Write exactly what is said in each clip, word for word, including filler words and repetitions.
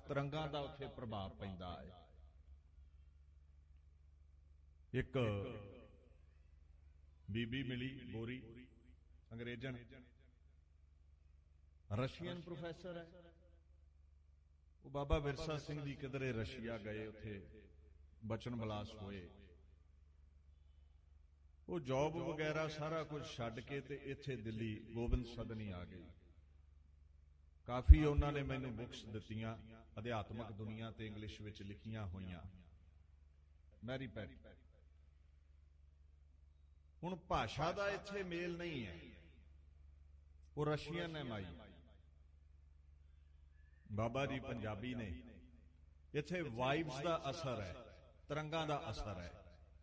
ਤਰੰਗਾਂ ਦਾ ਉੱਥੇ ਪ੍ਰਭਾਵ ਪੈਂਦਾ ਹੈ। ਇੱਕ ਬੀਬੀ ਮਿਲੀ ਗੋਰੀ, ਅੰਗਰੇਜ਼ਨ, ਰਸ਼ੀਅਨ ਪ੍ਰੋਫੈਸਰ ਹੈ। ਉਹ ਬਾਬਾ ਵਿਰਸਾ ਸਿੰਘ ਜੀ ਕਿਧਰੇ ਰਸ਼ੀਆ ਗਏ, ਉੱਥੇ ਬਚਨ ਵਿਲਾਸ ਹੋਏ। ਉਹ ਜੌਬ ਵਗੈਰਾ ਸਾਰਾ ਕੁਝ ਛੱਡ ਕੇ ਤੇ ਇੱਥੇ ਦਿੱਲੀ ਗੋਬਿੰਦ ਸਦਨੀ ਆ ਗਈ। ਕਾਫੀ ਉਹਨਾਂ ਨੇ ਮੈਨੂੰ ਬੁੱਕਸ ਦਿੱਤੀਆਂ, ਅਧਿਆਤਮਕ ਦੁਨੀਆ ਤੇ ਇੰਗਲਿਸ਼ ਵਿੱਚ ਲਿਖੀਆਂ ਹੋਈਆਂ। Mary pet. ਹੁਣ ਭਾਸ਼ਾ ਦਾ ਇੱਥੇ ਮੇਲ ਨਹੀਂ ਹੈ, ਉਹ ਰਸ਼ੀਅਨ ਹੈ ਮਾਈ, ਬਾਬਾ ਜੀ ਪੰਜਾਬੀ ਨੇ। ਇੱਥੇ ਵਾਈਬਸ ਦਾ ਅਸਰ ਹੈ, ਤਰੰਗਾਂ ਦਾ ਅਸਰ ਹੈ।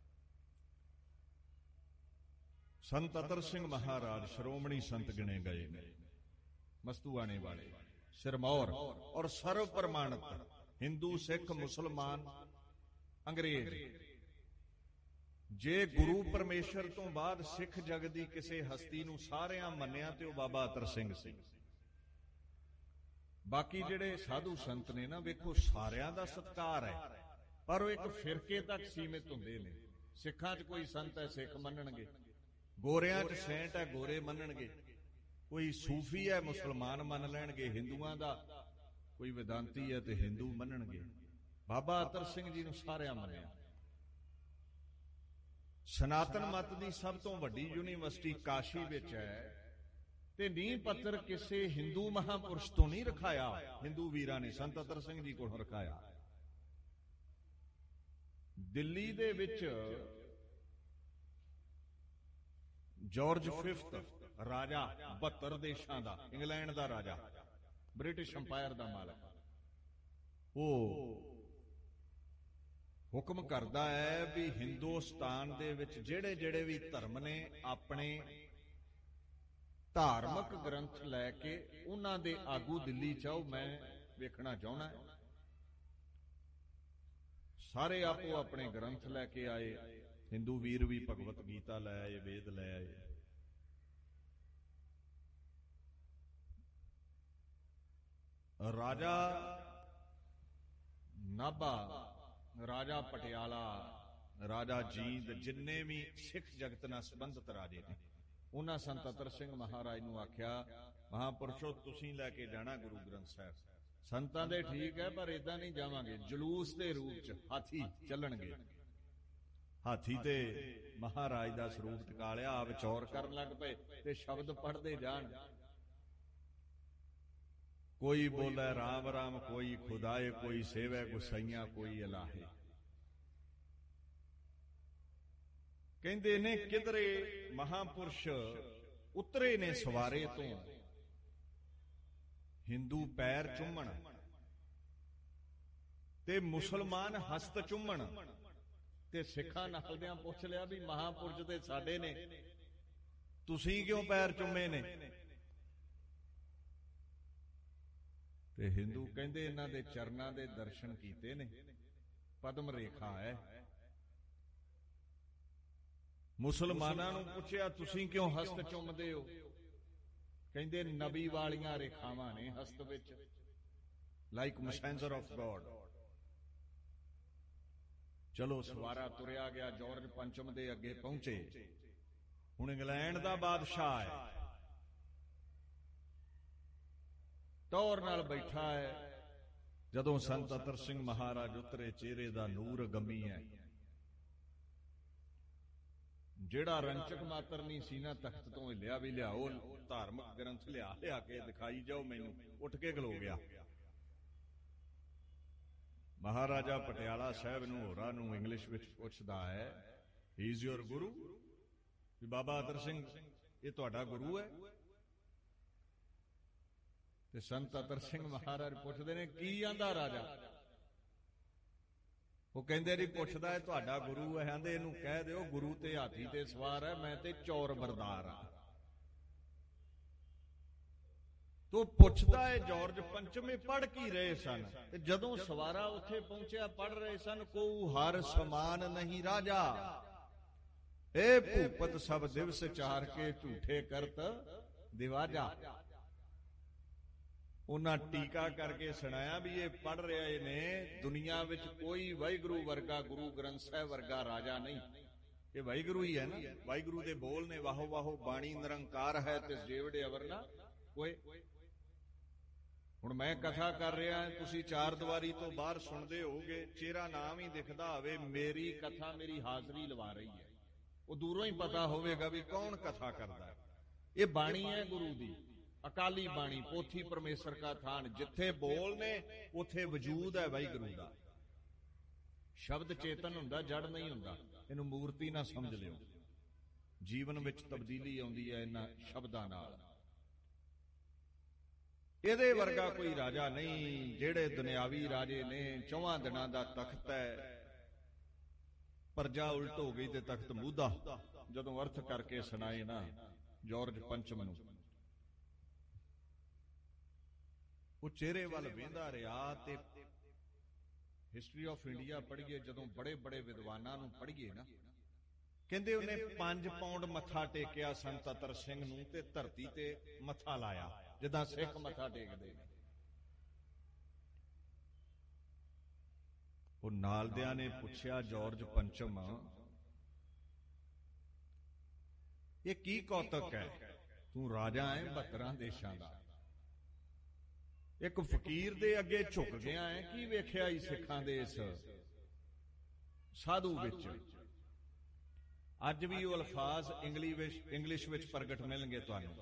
ਸੰਤ ਅਤਰ ਸਿੰਘ ਮਹਾਰਾਜ ਸ਼੍ਰੋਮਣੀ ਸੰਤ ਗਿਣੇ ਗਏ ਨੇ, ਮਸਤੂਆਣੇ ਵਾਲੇ, ਸਿਰਮੌਰ ਔਰ ਸਰਵ ਪ੍ਰਮਾਣਿਤ ਹਿੰਦੂ, ਸਿੱਖ, ਮੁਸਲਮਾਨ, ਅੰਗਰੇਜ਼। ਜੇ ਗੁਰੂ ਪਰਮੇਸ਼ਰ ਤੋਂ ਬਾਅਦ ਸਿੱਖ ਜਗਤ ਦੀ ਕਿਸੇ ਹਸਤੀ ਨੂੰ ਸਾਰਿਆਂ ਮੰਨਿਆ ਤੇ ਉਹ ਬਾਬਾ ਅਤਰ ਸਿੰਘ ਸੀ। ਬਾਕੀ ਜਿਹੜੇ ਸਾਧੂ ਸੰਤ ਨੇ ਨਾ, ਵੇਖੋ ਸਾਰਿਆਂ ਦਾ ਸਤਿਕਾਰ ਹੈ, ਪਰ ਉਹ ਇੱਕ ਫਿਰਕੇ ਤੱਕ ਸੀਮਿਤ ਹੁੰਦੇ ਨੇ। ਸਿੱਖਾਂ 'ਚ ਕੋਈ ਸੰਤ ਹੈ ਸਿੱਖ ਮੰਨਣਗੇ, ਗੋਰਿਆਂ 'ਚ ਸੇਂਟ ਹੈ ਗੋਰੇ ਮੰਨਣਗੇ, ਕੋਈ ਸੂਫੀ ਹੈ ਮੁਸਲਮਾਨ ਮੰਨ ਲੈਣਗੇ, ਹਿੰਦੂਆਂ ਦਾ ਕੋਈ ਵਿਦਾਂਤੀ ਹੈ ਤੇ ਹਿੰਦੂ ਮੰਨਣਗੇ। ਬਾਬਾ ਅਤਰ ਸਿੰਘ ਜੀ ਨੂੰ ਸਾਰਿਆਂ ਮੰਨਿਆ। ਸਨਾਤਨ ਮਤ ਦੀ ਸਭ ਤੋਂ ਵੱਡੀ ਯੂਨੀਵਰਸਿਟੀ ਕਾਸ਼ੀ ਵਿੱਚ ਹੈ ਤੇ ਨੀਂਹ ਪੱਥਰ ਕਿਸੇ ਹਿੰਦੂ ਮਹਾਂਪੁਰਸ਼ ਤੋਂ ਨਹੀਂ ਰਖਾਇਆ, ਹਿੰਦੂ ਵੀਰਾਂ ਨੇ ਸੰਤ ਅਤਰ ਸਿੰਘ ਜੀ ਕੋਲੋਂ ਰਖਾਇਆ। ਦਿੱਲੀ ਦੇ ਵਿੱਚ ਜਾਰਜ ਫਿਫਥ ਰਾਜਾ, ਬਹੱਤਰ ਦੇਸ਼ਾਂ ਦਾ, ਇੰਗਲੈਂਡ ਦਾ ਰਾਜਾ, ਬ੍ਰਿਟਿਸ਼ ਅੰਪਾਇਰ ਦਾ ਮਾਲਕ, ਉਹ ਹੁਕਮ ਕਰਦਾ ਹੈ ਵੀ ਹਿੰਦੁਸਤਾਨ ਦੇ ਵਿੱਚ ਜਿਹੜੇ ਜਿਹੜੇ ਵੀ ਧਰਮ ਨੇ ਆਪਣੇ ਧਾਰਮਿਕ ਗ੍ਰੰਥ ਲੈ ਕੇ ਉਹਨਾਂ ਦੇ ਆਗੂ ਦਿੱਲੀ ਚ ਆਓ, ਮੈਂ ਵੇਖਣਾ ਚਾਹੁੰਦਾ। ਸਾਰੇ ਆਪੋ ਆਪਣੇ ਗ੍ਰੰਥ ਲੈ ਕੇ ਆਏ। ਹਿੰਦੂ ਵੀਰ ਵੀ ਭਗਵਤ ਗੀਤਾ ਲੈ ਆਏ, ਵੇਦ ਲੈ ਆਏ। ਰਾਜਾ ਨਾਭਾ, ਰਾਜਾ ਪਟਿਆਲਾ, ਰਾਜਾ ਜੀਂਦ, ਜਿੰਨੇ ਵੀ ਸਿੱਖ ਜਗਤ ਨਾਲ ਸੰਬੰਧਿਤ ਰਾਜੇ ਨੇ, ਉਹਨਾਂ ਸੰਤ ਅਤਰ ਸਿੰਘ ਮਹਾਰਾਜ ਨੂੰ ਆਖਿਆ, ਮਹਾਂਪੁਰਸ਼ੋ ਤੁਸੀਂ ਲੈ ਕੇ ਜਾਣਾ ਗੁਰੂ ਗ੍ਰੰਥ ਸਾਹਿਬ। ਸੰਤਾਂ ਦੇ ਠੀਕ ਹੈ, ਪਰ ਏਦਾਂ ਨਹੀਂ ਜਾਵਾਂਗੇ, ਜਲੂਸ ਦੇ ਰੂਪ ਚ ਹਾਥੀ ਚੱਲਣਗੇ। ਹਾਥੀ ਤੇ ਮਹਾਰਾਜ ਦਾ ਸਰੂਪ ਟਿਕਾ ਲਿਆ, ਆਪ ਚੌਰ ਕਰਨ ਲੱਗ ਪਏ ਤੇ ਸ਼ਬਦ ਪੜ੍ਹਦੇ ਜਾਣ। ਕੋਈ ਬੋਲੇ ਰਾਮ ਰਾਮ, ਕੋਈ ਖੁਦਾਏ, ਕੋਈ ਸੇਵੈ ਗੁਸਾਈਆਂ, ਕੋਈ ਇਲਾਹੇ। ਕਹਿੰਦੇ ਨੇ ਕਿਧਰੇ ਮਹਾਂਪੁਰਸ਼ ਉਤਰੇ ਨੇ ਸਵਾਰੇ ਤੋਂ, ਹਿੰਦੂ ਪੈਰ ਚੁੰਮਣ ਤੇ ਮੁਸਲਮਾਨ ਹਸਤ ਚੁੰਮਣ, ਤੇ ਸਿੱਖਾਂ ਨਾਲਦਿਆਂ ਪੁੱਛ ਲਿਆ ਵੀ ਮਹਾਂਪੁਰਸ਼ ਤੇ ਸਾਡੇ ਨੇ, ਤੁਸੀਂ ਕਿਉਂ ਪੈਰ ਚੁੰਮੇ ਨੇ? ਤੇ ਹਿੰਦੂ ਕਹਿੰਦੇ ਇਹਨਾਂ ਦੇ ਚਰਨਾਂ ਦੇ ਦਰਸ਼ਨ ਕੀਤੇ ਨੇ, ਪਦਮ ਰੇਖਾ ਹੈ। ਮੁਸਲਮਾਨਾਂ ਨੂੰ ਪੁੱਛਿਆ ਤੁਸੀਂ ਕਿਉਂ ਹਸਤ ਚੁੰਮਦੇ ਹੋ? ਕਹਿੰਦੇ ਨਬੀ ਵਾਲੀਆਂ ਰੇਖਾਵਾਂ ਨੇ ਹਸਤ ਵਿੱਚ, ਲਾਈਕ ਮੈਸੇਂਜਰ ਆਫ ਗੋਡ। ਚਲੋ ਸਵਾਰਾ ਤੁਰਿਆ ਗਿਆ, ਜਾਰਜ ਪੰਚਮ ਦੇ ਅੱਗੇ ਪਹੁੰਚੇ। ਹੁਣ ਇੰਗਲੈਂਡ ਦਾ ਬਾਦਸ਼ਾਹ ਹੈ, ਟੌਰ ਨਾਲ ਬੈਠਾ ਹੈ। ਜਦੋਂ ਸੰਤ ਅਤਰ ਸਿੰਘ ਮਹਾਰਾਜ ਉਤਰੇ, ਚਿਹਰੇ ਦਾ ਨੂਰ ਗਮੀ ਹੈ। ਜਿਹੜਾ ਰੰਚਕ ਮਾਤਰ ਨਹੀਂ ਸੀ ਨਾ ਤਖਤ ਤੋਂ ਲਿਆ ਵੀ ਲਿਆਓ, ਧਾਰਮਿਕ ਗ੍ਰੰਥ ਲਿਆ ਲਿਆ ਕੇ ਦਿਖਾਈ ਜਾਓ ਮੈਨੂੰ, ਉੱਠ ਕੇ ਖਲੋ ਗਿਆ। ਮਹਾਰਾਜਾ ਪਟਿਆਲਾ ਸਾਹਿਬ ਨੂੰ ਹੋਰਾਂ ਨੂੰ ਇੰਗਲਿਸ਼ ਵਿੱਚ ਪੁੱਛਦਾ ਹੈ, ਹੀ ਇਜ਼ ਯੋਰ ਗੁਰੂ? ਵੀ ਬਾਬਾ ਅਤਰ ਸਿੰਘ ਇਹ ਤੁਹਾਡਾ ਗੁਰੂ ਹੈ? ਤੇ ਸੰਤ ਅਤਰ ਸਿੰਘ ਮਹਾਰਾਜ ਪੁੱਛਦੇ ਨੇ ਕੀ ਆਂਦਾ ਰਾਜਾ? ਉਹ ਕਹਿੰਦੇ ਜੀ ਪੁੱਛਦਾ ਹੈ ਤੁਹਾਡਾ ਗੁਰੂ ਹੈ, ਆਂਦੇ ਇਹਨੂੰ ਕਹਿ ਦਿਓ ਗੁਰੂ ਤੇ ਹਾਥੀ ਤੇ ਸਵਾਰ ਹੈ, ਮੈਂ ਤੇ ਚੌਰ ਬਰਦਾਰ ਆ। ਤੋ ਪੁੱਛਦਾ ਹੈ ਜਾਰਜ ਪੰਚਮੇ ਪੜ੍ਹ ਕੀ ਰਹੇ ਸਨ? ਤੇ ਜਦੋਂ ਸਵਾਰਾ ਉੱਥੇ ਪਹੁੰਚਿਆ ਪੜ੍ਹ ਰਹੇ ਸਨ, ਕੋ ਹਰ ਸਮਾਨ ਨਹੀਂ ਰਾਜਾ, ਇਹ ਭੂਪਤ ਸਭ ਦਿਵਸ ਚਾਰ ਕੇ ਝੂਠੇ ਕਰਤ ਦਿਵਾਜਾ। ਉਹਨਾਂ ਟੀਕਾ ਕਰਕੇ ਸੁਣਾਇਆ ਵੀ ਇਹ ਪੜ੍ਹ ਰਹੇ ਨੇ ਦੁਨੀਆ ਵਿੱਚ ਕੋਈ ਵਾਹਿਗੁਰੂ ਵਰਗਾ, ਗੁਰੂ ਗ੍ਰੰਥ ਸਾਹਿਬ ਵਰਗਾ ਰਾਜਾ ਨਹੀਂ। ਇਹ ਵਾਹਿਗੁਰੂ ਹੀ ਹੈ ਨਾ, ਵਾਹਿਗੁਰੂ ਦੇ ਬੋਲ ਨੇ, ਵਾਹੋ ਵਾਹੋ ਬਾਣੀ ਨਿਰੰਕਾਰ ਹੈ ਤੇ ਜੇਵੜੇ ਅਵਰਨਾ ਕੋਏ। ਹੁਣ ਮੈਂ ਕਥਾ ਕਰ ਰਿਹਾ, ਤੁਸੀਂ ਚਾਰ ਦੀਵਾਰੀ ਤੋਂ ਬਾਹਰ ਸੁਣਦੇ ਹੋਗੇ, ਚਿਹਰਾ ਨਾਮ ਹੀ ਦਿਖਦਾ ਹੋਵੇ, ਮੇਰੀ ਕਥਾ ਮੇਰੀ ਹਾਜ਼ਰੀ ਲਵਾ ਰਹੀ ਹੈ, ਉਹ ਦੂਰੋਂ ਹੀ ਪਤਾ ਹੋਵੇਗਾ ਵੀ ਕੌਣ ਕਥਾ ਕਰਦਾ ਹੈ। ਇਹ ਬਾਣੀ ਹੈ ਗੁਰੂ ਦੀ, ਅਕਾਲੀ ਬਾਣੀ, ਪੋਥੀ ਪਰਮੇਸ਼ਰ ਕਾ ਥਾਨ। ਜਿੱਥੇ ਬੋਲ ਨੇ ਉਥੇ ਵਜੂਦ ਹੈ ਵਾਹਿਗੁਰੂ ਦਾ। ਸ਼ਬਦ ਚੇਤਨ ਹੁੰਦਾ, ਜੜ ਨਹੀਂ ਹੁੰਦਾ। ਇਹਨੂੰ ਮੂਰਤੀ ਨਾ ਸਮਝ ਲਿਓ। ਜੀਵਨ ਵਿੱਚ ਤਬਦੀਲੀ ਆਉਂਦੀ ਹੈ ਇਹਨਾਂ ਸ਼ਬਦਾਂ ਨਾਲ। ਇਹਦੇ ਵਰਗਾ ਕੋਈ ਰਾਜਾ ਨਹੀਂ। ਜਿਹੜੇ ਦੁਨਿਆਵੀ ਰਾਜੇ ਨੇ, ਚੌਵਾਂ ਦਿਨਾਂ ਦਾ ਤਖਤ ਹੈ, ਪਰਜਾ ਉਲਟ ਹੋ ਗਈ ਤੇ ਤਖਤ ਮੂਧਾ। ਜਦੋਂ ਅਰਥ ਕਰਕੇ ਸੁਣਾਏ ਨਾ ਜਾਰਜ ਪੰਚਮ ਨੂੰ, ਉਹ ਚਿਹਰੇ ਵੱਲ ਵੇਂਦਾ ਰਿਹਾ। ਤੇ ਹਿਸਟਰੀ ਆਫ ਇੰਡੀਆ ਪੜ੍ਹੀਏ, ਜਦੋਂ ਬੜੇ ਬੜੇ ਵਿਦਵਾਨਾਂ ਨੂੰ ਪੜ੍ਹੀਏ ਨਾ, ਕਹਿੰਦੇ ਉਹਨੇ ਪੰਜ ਪੌਂਡ ਮੱਥਾ ਟੇਕਿਆ ਸੰਤ ਅਤਰ ਸਿੰਘ ਨੂੰ, ਤੇ ਧਰਤੀ ਤੇ ਮੱਥਾ ਲਾਇਆ ਜਿੱਦਾਂ ਸਿੱਖ ਮੱਥਾ ਟੇਕਦੇ ਨੇ। ਉਹ ਨਾਲਦਿਆਂ ਨੇ ਪੁੱਛਿਆ, ਜਾਰਜ ਪੰਚਮ, ਇਹ ਕੀ ਕੌਤਕ ਹੈ? ਤੂੰ ਰਾਜਾ ਹੈ ਬਹੱਤਰਾਂ ਦੇਸ਼ਾਂ ਦਾ, ਇੱਕ ਫਕੀਰ ਦੇ ਅੱਗੇ ਝੁਕ ਗਿਆ ਹੈ। ਕੀ ਵੇਖਿਆ ਹੀ ਸਿੱਖਾਂ ਦੇ ਇਸ ਸਾਧੂ ਵਿੱਚ? ਅੱਜ ਵੀ ਉਹ ਅਲਫਾਜ਼ ਇੰਗਲਿਸ਼ ਵਿੱਚ ਪ੍ਰਗਟ ਮਿਲਣਗੇ ਤੁਹਾਨੂੰ।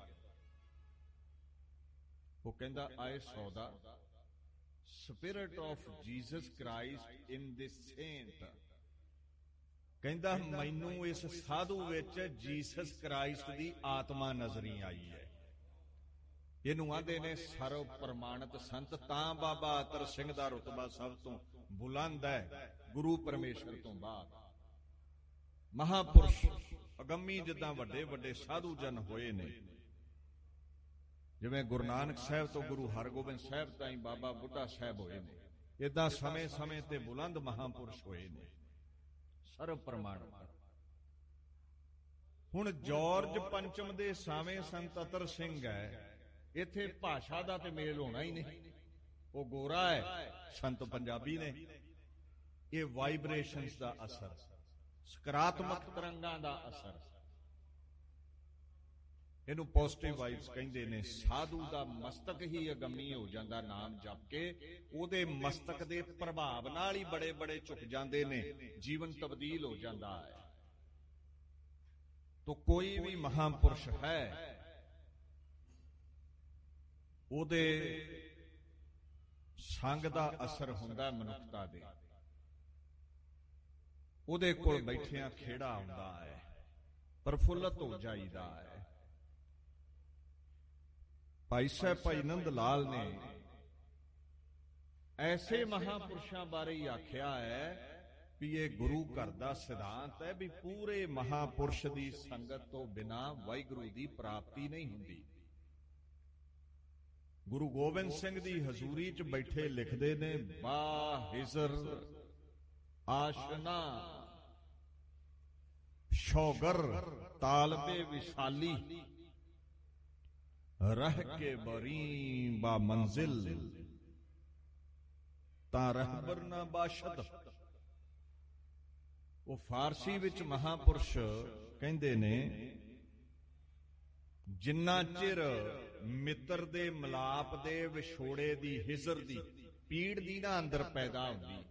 ਉਹ ਕਹਿੰਦਾ, ਆਈ ਸੌ ਦਾ spirit of Jesus Christ in this Saint. ਕਹਿੰਦਾ ਮੈਨੂੰ ਇਸ ਸਾਧੂ ਵਿੱਚ ਜੀਸਸ ਕ੍ਰਾਈਸਟ ਦੀ ਆਤਮਾ ਨਜ਼ਰੀ ਆਈ ਹੈ। ਇਹਨੂੰ ਆਂਦੇ ਨੇ ਸਰਵ ਪ੍ਰਮਾਣਿਤ ਸੰਤ। ਤਾਂ ਬਾਬਾ ਅਤਰ ਸਿੰਘ ਦਾ ਰੁਤਬਾ ਸਭ ਤੋਂ ਬੁਲੰਦ ਹੈ ਗੁਰੂ ਪਰਮੇਸ਼ਰ ਤੋਂ ਬਾਅਦ। ਮਹਾਪੁਰਸ਼ ਅਗੰਮੀ ਜਿੱਦਾਂ ਵੱਡੇ ਵੱਡੇ ਸਾਧੂ ਜਨ ਹੋਏ ਨੇ, ਜਿਵੇਂ ਗੁਰੂ ਨਾਨਕ ਸਾਹਿਬ ਤੋਂ ਗੁਰੂ ਹਰਗੋਬਿੰਦ ਸਾਹਿਬ ਤਾਈਂ ਬਾਬਾ ਬੁੱਢਾ ਸਾਹਿਬ ਹੋਏ ਨੇ, ਏਦਾਂ ਸਮੇਂ ਸਮੇਂ ਤੇ ਬੁਲੰਦ ਮਹਾਪੁਰਸ਼ ਹੋਏ ਨੇ, ਸਰਵ ਪ੍ਰਮਾਣਿਤ। ਹੁਣ ਜਾਰਜ ਪੰਚਮ ਦੇ ਸਾਵੇਂ ਸੰਤ ਅਤਰ ਸਿੰਘ ਹੈ। ਇੱਥੇ ਭਾਸ਼ਾ ਦਾ ਤੇ ਮੇਲ ਹੋਣਾ ਹੀ ਨਹੀਂ। ਉਹ ਗੋਰਾ ਹੈ, ਸੰਤ ਪੰਜਾਬੀ ਨੇ। ਇਹ ਵਾਈਬ੍ਰੇਸ਼ਨਸ ਦਾ ਅਸਰ, ਸਕਾਰਾਤਮਕ ਤਰੰਗਾਂ ਦਾ ਅਸਰ, ਇਹਨੂੰ ਪੋਜ਼ਿਟਿਵ ਵਾਈਬਸ ਕਹਿੰਦੇ ਨੇ। ਸਾਧੂ ਦਾ ਮਸਤਕ ਹੀ ਅਗੰਮੀ ਹੋ ਜਾਂਦਾ ਨਾਮ ਜਪ ਕੇ। ਉਹਦੇ ਮਸਤਕ ਦੇ ਪ੍ਰਭਾਵ ਨਾਲ ਹੀ ਬੜੇ ਬੜੇ ਝੁਕ ਜਾਂਦੇ ਨੇ, ਜੀਵਨ ਤਬਦੀਲ ਹੋ ਜਾਂਦਾ ਹੈ। ਤੋ ਕੋਈ ਵੀ ਮਹਾਪੁਰਸ਼ ਹੈ, ਉਹਦੇ ਸੰਗ ਦਾ ਅਸਰ ਹੁੰਦਾ ਮਨੁੱਖਤਾ ਦੇ। ਉਹਦੇ ਕੋਲ ਬੈਠਿਆਂ ਖੇੜਾ ਆਉਂਦਾ ਹੈ, ਪ੍ਰਫੁੱਲਤ ਹੋ ਜਾਈਦਾ ਹੈ। ਭਾਈ ਸਾਹਿਬ ਭਾਈ ਨੰਦ ਲਾਲ ਨੇ ਐਸੇ ਮਹਾਪੁਰਸ਼ਾਂ ਬਾਰੇ ਹੀ ਆਖਿਆ ਹੈ ਵੀ ਇਹ ਗੁਰੂ ਘਰ ਦਾ ਸਿਧਾਂਤ ਹੈ ਵੀ ਪੂਰੇ ਮਹਾਪੁਰਸ਼ ਦੀ ਸੰਗਤ ਤੋਂ ਬਿਨਾਂ ਵਾਹਿਗੁਰੂ ਦੀ ਪ੍ਰਾਪਤੀ ਨਹੀਂ ਹੁੰਦੀ। ਗੁਰੂ ਗੋਬਿੰਦ ਸਿੰਘ ਦੀ ਹਜ਼ੂਰੀ 'ਚ ਬੈਠੇ ਲਿਖਦੇ ਨੇ, ਬਾ ਹਿਜ਼ਰ ਆਸ਼ਨਾ ਸ਼ੌਗਰ ਤਾਲਬੇ ਵਿਸ਼ਾਲੀ, ਰਹਿ ਕੇ ਬਰੀ ਬਾ ਮੰਜ਼ਿਲ ਤਾਂ ਰਹਿਬਰ ਨਾ ਬਾਸ਼ਦ। ਉਹ ਫਾਰਸੀ ਵਿੱਚ ਮਹਾਪੁਰਸ਼ ਕਹਿੰਦੇ ਨੇ, ਜਿੰਨਾ ਚਿਰ ਮਿੱਤਰ ਦੇ ਮਿਲਾਪ ਦੇ ਵਿਛੋੜੇ ਦੀ, ਹਿਜ਼ਰ ਦੀ ਪੀੜ ਦੀ ਨਾ ਅੰਦਰ ਪੈਦਾ ਹੁੰਦੀ,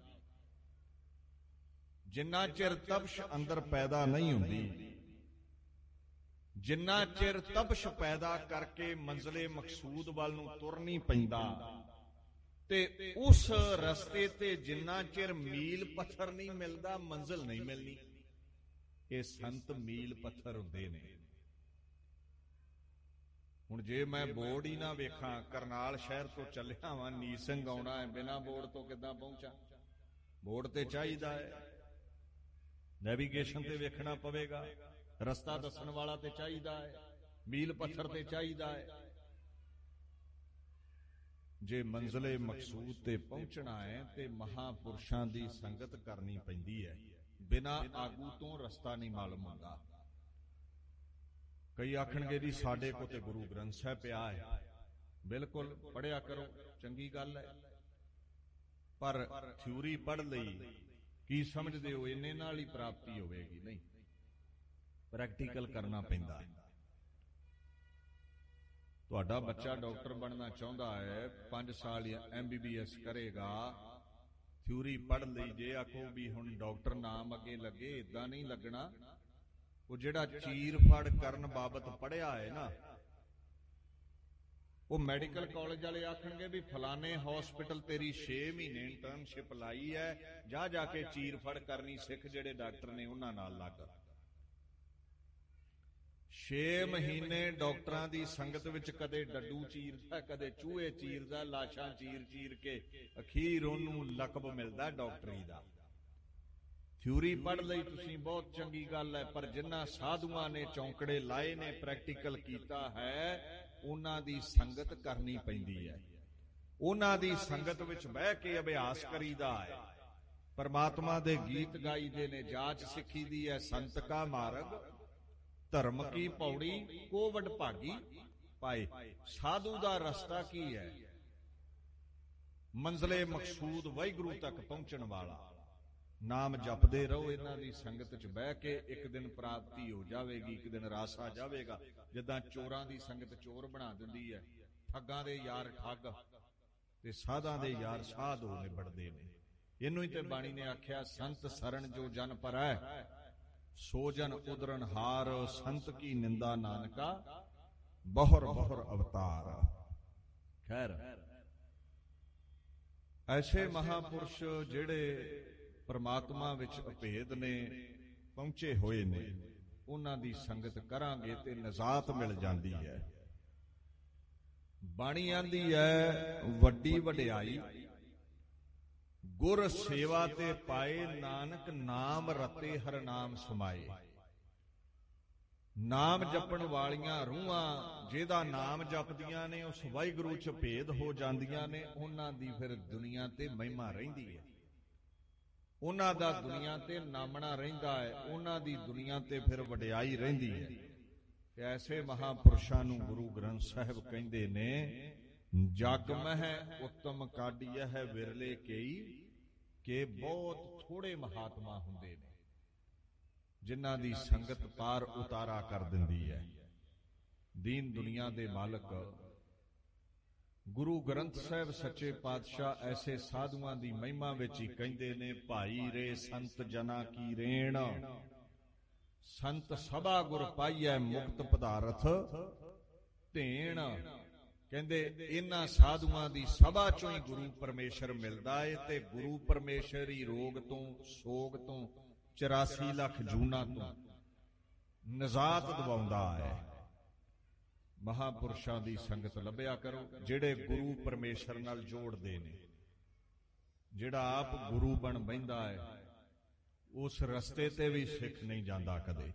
ਜਿੰਨਾ ਚਿਰ ਤਪਸ਼ ਅੰਦਰ ਪੈਦਾ ਨਹੀਂ ਹੁੰਦੀ, ਜਿੰਨਾ ਚਿਰ ਤਪਸ਼ ਪੈਦਾ ਕਰਕੇ ਮੰਜ਼ਲੇ ਮਕਸੂਦ ਵੱਲ ਨੂੰ ਤੁਰ ਨਹੀਂ ਪੈਂਦਾ, ਤੇ ਉਸ ਰਸਤੇ ਤੇ ਜਿੰਨਾ ਚਿਰ ਮੀਲ ਪੱਥਰ ਨਹੀਂ ਮਿਲਦਾ, ਮੰਜ਼ਿਲ ਨਹੀਂ ਮਿਲਣੀ। ਇਹ ਸੰਤ ਮੀਲ ਪੱਥਰ ਹੁੰਦੇ ਨੇ। ਹੁਣ ਜੇ ਮੈਂ ਬੋਰਡ ਹੀ ਨਾ ਵੇਖਾਂ, ਕਰਨਾਲ ਸ਼ਹਿਰ ਤੋਂ ਚੱਲਿਆ ਵਾਂ, ਨੀਰ ਸਿੰਘ ਆਉਣਾ ਹੈ, ਬਿਨਾਂ ਬੋਰਡ ਤੋਂ ਕਿੱਦਾਂ ਪਹੁੰਚਾਂ? ਬੋਰਡ ਤੇ ਚਾਹੀਦਾ ਹੈ, ਨੈਵੀਗੇਸ਼ਨ ਤੇ ਵੇਖਣਾ ਪਵੇਗਾ, ਰਸਤਾ ਦੱਸਣ ਵਾਲਾ ਤੇ ਚਾਹੀਦਾ ਹੈ, ਮੀਲ ਪੱਥਰ ਤੇ ਚਾਹੀਦਾ ਹੈ। ਜੇ ਮੰਜ਼ਲੇ ਮਕਸੂਦ ਤੇ ਪਹੁੰਚਣਾ ਹੈ ਤੇ ਮਹਾਪੁਰਸ਼ਾਂ ਦੀ ਸੰਗਤ ਕਰਨੀ ਪੈਂਦੀ ਹੈ। ਬਿਨਾਂ ਆਗੂ ਤੋਂ ਰਸਤਾ ਨਹੀਂ ਮਾਲੂਮ ਹੁੰਦਾ। ਕਈ ਆਖਣਗੇ ਜੀ ਸਾਡੇ ਕੋਲ ਤੇ ਗੁਰੂ ਗ੍ਰੰਥ ਸਾਹਿਬ ਪਿਆ ਹੈ, ਬਿਲਕੁਲ ਪੜ੍ਹਿਆ ਕਰੋ, ਚੰਗੀ ਗੱਲ ਹੈ, ਪਰ ਥਿਊਰੀ ਪੜ੍ਹ ਲਈ ਕੀ ਸਮਝਦੇ ਹੋ ਇੰਨੇ ਨਾਲ ਹੀ ਪ੍ਰਾਪਤੀ ਹੋਵੇਗੀ? ਨਹੀਂ, ਪ੍ਰੈਕਟੀਕਲ ਕਰਨਾ ਪੈਂਦਾ। ਤੁਹਾਡਾ ਬੱਚਾ ਡਾਕਟਰ ਬਣਨਾ ਚਾਹੁੰਦਾ ਹੈ, ਪੰਜ ਸਾਲ ਐਮ ਬੀ ਬੀ ਐਸ ਕਰੇਗਾ, ਥਿਊਰੀ ਪੜ੍ਹ ਲਈ, ਜੇ ਆਖੋ ਵੀ ਹੁਣ ਡਾਕਟਰ ਨਾਮ ਅੱਗੇ ਲੱਗੇ, ਇਦਾਂ ਨਹੀਂ ਲੱਗਣਾ। ਉਹ ਜਿਹੜਾ ਚੀਰ ਫੜ ਕਰਨ ਬਾਬਤ ਪੜ੍ਹਿਆ ਹੈ ਨਾ, ਉਹ ਮੈਡੀਕਲ ਕਾਲਜ ਵਾਲੇ ਆਖਣਗੇ ਵੀ ਫਲਾਣੇ ਹਸਪੀਟਲ ਤੇਰੀ ਛੇ ਮਹੀਨੇ ਇੰਟਰਨਸ਼ਿਪ ਲਾਈ ਹੈ, ਜਾ ਜਾ ਕੇ ਚੀਰ ਫੜ ਕਰਨੀ ਸਿੱਖ, ਜਿਹੜੇ ਡਾਕਟਰ ਨੇ ਉਹਨਾਂ ਨਾਲ ਲੱਗ। ਛੇ ਮਹੀਨੇ ਡਾਕਟਰਾਂ ਦੀ ਸੰਗਤ ਵਿੱਚ ਕਦੇ ਡੱਡੂ ਚੀਰਦਾ, ਕਦੇ ਚੂਹੇ ਚੀਰਦਾ, ਲਾਸ਼ਾਂ ਚੀਰ ਚੀਰ ਕੇ ਅਖੀਰ ਉਹਨੂੰ ਲਕਬ ਮਿਲਦਾ ਡਾਕਟਰੀ ਦਾ। ਥਿਊਰੀ ਪੜ੍ਹ ਲਈ ਤੁਸੀਂ, ਬਹੁਤ ਚੰਗੀ ਗੱਲ ਹੈ, ਪਰ ਜਿਨ੍ਹਾਂ ਸਾਧੂਆਂ ਨੇ ਚੌਂਕੜੇ ਲਾਏ ਨੇ, ਪ੍ਰੈਕਟੀਕਲ ਕੀਤਾ ਹੈ, ਉਹਨਾਂ ਦੀ ਸੰਗਤ ਕਰਨੀ ਪੈਂਦੀ ਹੈ। ਉਹਨਾਂ ਦੀ ਸੰਗਤ ਵਿੱਚ ਬਹਿ ਕੇ ਅਭਿਆਸ ਕਰੀਦਾ ਹੈ। ਪਰਮਾਤਮਾ ਦੇ ਗੀਤ ਗਾਈਦੇ ਨੇ, ਜਾਚ ਸਿੱਖੀ ਦੀ ਹੈ। ਸੰਤ ਕਾ ਮਾਰਗ ਧਰਮ ਕੀ ਪੌੜੀ, ਕੋ ਵਡ ਭਾਗੀ ਪਾਏ। ਸਾਧੂ ਦਾ ਰਸਤਾ ਕੀ ਹੈ? ਮੰਜ਼ਲੇ ਮਕਸੂਦ ਵਾਹਿਗੁਰੂ ਤੱਕ ਪਹੁੰਚਣ ਵਾਲਾ। ਨਾਮ ਜਪਦੇ ਰਹੋ, ਇਹਨਾਂ ਦੀ ਸੰਗਤ 'ਚ ਬਹਿ ਕੇ, ਇੱਕ ਦਿਨ ਪ੍ਰਾਪਤੀ ਹੋ ਜਾਵੇਗੀ, ਇੱਕ ਦਿਨ ਰਾਸ ਆ ਜਾਵੇਗਾ। ਜਿੱਦਾਂ ਚੋਰਾਂ ਦੀ ਸੰਗਤ ਚੋਰ ਬਣਾ ਦਿੰਦੀ ਹੈ, ਠੱਗਾਂ ਦੇ ਯਾਰ ਠੱਗ ਤੇ ਸਾਧਾਂ ਦੇ ਯਾਰ ਸਾਧ ਹੋ ਨਿਬੜਦੇ ਨੇ। ਇਹਨੂੰ ਹੀ ਤੇ ਬਾਣੀ ਨੇ ਆਖਿਆ, ਸੰਤ ਸਰਣ ਜੋ ਜਨ ਪਰੈ, ਸੋ ਜਨ ਉਦਰਨ ਹਾਰ। ਸੰਤ ਕੀ ਨਿੰਦਾ ਨਾਨਕਾ, ਬਹੁਰ ਬਹੁਰ ਅਵਤਾਰ। ਖੈਰ, ਐਸੇ ਮਹਾਪੁਰਸ਼ ਜਿਹੜੇ ਪਰਮਾਤਮਾ ਵਿੱਚ ਅਭੇਦ ਨੇ, ਪਹੁੰਚੇ ਹੋਏ ਨੇ, ਉਹਨਾਂ ਦੀ ਸੰਗਤ ਕਰਾਂਗੇ ਤੇ ਨਜ਼ਾਤ ਮਿਲ ਜਾਂਦੀ ਹੈ। ਬਾਣੀ ਆਂਦੀ ਹੈ, ਵੱਡੀ ਵਡਿਆਈ ਗੁਰ ਸੇਵਾ ਤੇ ਪਾਏ, ਨਾਨਕ ਨਾਮ ਰਤੇ ਹਰ ਨਾਮ ਸਮਾਏ। ਨਾਮ ਜਪਣ ਵਾਲੀਆਂ ਰੂਹਾਂ ਜਿਹਦਾ ਨਾਮ ਜਪਦੀਆਂ ਨੇ, ਉਸ ਵਾਹਿਗੁਰੂ 'ਚ ਭੇਦ ਹੋ ਜਾਂਦੀਆਂ ਨੇ। ਉਹਨਾਂ ਦੀ ਫਿਰ ਦੁਨੀਆ ਤੇ ਮਹਿਮਾ ਰਹਿੰਦੀ ਹੈ, ਉਹਨਾਂ ਦਾ ਦੁਨੀਆ ਤੇ ਨਾਮਣਾ ਰਹਿੰਦਾ ਹੈ, ਉਹਨਾਂ ਦੀ ਦੁਨੀਆ ਤੇ ਫਿਰ ਵਡਿਆਈ ਰਹਿੰਦੀ ਹੈ। ਤੇ ਐਸੇ ਮਹਾਪੁਰਸ਼ਾਂ ਨੂੰ ਗੁਰੂ ਗ੍ਰੰਥ ਸਾਹਿਬ ਕਹਿੰਦੇ ਨੇ, ਜਗ ਮਹਿ ਉੱਤਮ ਕਾਢੀਐ ਹੈ ਵਿਰਲੇ ਕਈ, ਕਿ ਬਹੁਤ ਥੋੜੇ ਮਹਾਤਮਾ ਹੁੰਦੇ ਨੇ ਜਿਨ੍ਹਾਂ ਦੀ ਸੰਗਤ ਪਾਰ ਉਤਾਰਾ ਕਰ ਦਿੰਦੀ ਹੈ। ਦੀਨ ਦੁਨੀਆ ਦੇ ਮਾਲਕ ਗੁਰੂ ਗ੍ਰੰਥ ਸਾਹਿਬ ਸੱਚੇ ਪਾਤਸ਼ਾਹ ਐਸੇ ਸਾਧੂਆਂ ਦੀ ਮਹਿਮਾ ਵਿੱਚ ਹੀ ਕਹਿੰਦੇ ਨੇ, ਭਾਈ ਰੇ ਸੰਤ ਜਨਾ ਕੀ ਰੇਣ, ਸੰਤ ਸਭਾ ਗੁਰ ਪਾਈਐ ਮੁਕਤ ਪਦਾਰਥ ਧੇਣ। ਕਹਿੰਦੇ ਇਹਨਾਂ ਸਾਧੂਆਂ ਦੀ ਸਭਾ ਚੋਂ ਹੀ ਗੁਰੂ ਪਰਮੇਸ਼ਰ ਮਿਲਦਾ ਏ, ਤੇ ਗੁਰੂ ਪਰਮੇਸ਼ਰ ਹੀ ਰੋਗ ਤੋਂ, ਸੋਗ ਤੋਂ, ਚੁਰਾਸੀ ਲੱਖ ਜੂਨਾਂ ਤੋਂ ਨਜ਼ਾਤ ਦਿਵਾਉਂਦਾ ਹੈ। ਮਹਾਪੁਰਸ਼ਾਂ ਦੀ ਸੰਗਤ ਲੱਭਿਆ ਕਰੋ, ਜਿਹੜੇ ਗੁਰੂ ਪਰਮੇਸ਼ਰ ਨਾਲ ਜੋੜਦੇ ਨੇ। ਜਿਹੜਾ ਆਪ ਗੁਰੂ ਬਣ ਬਹਿੰਦਾ ਹੈ, ਉਸ ਰਸਤੇ ਤੇ ਵੀ ਸਿੱਖ ਨਹੀਂ ਜਾਂਦਾ ਕਦੇ।